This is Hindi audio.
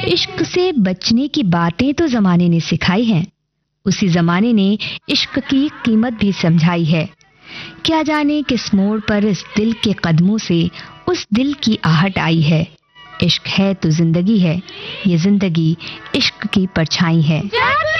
इश्क से बचने की बातें तो जमाने ने सिखाई हैं, उसी जमाने ने इश्क की कीमत भी समझाई है। क्या जाने किस मोड़ पर इस दिल के कदमों से उस दिल की आहट आई है। इश्क है तो जिंदगी है, ये जिंदगी इश्क की परछाई है।